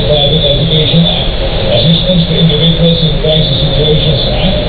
Public Education Act, Assistance to Individuals in Crisis Situations Act,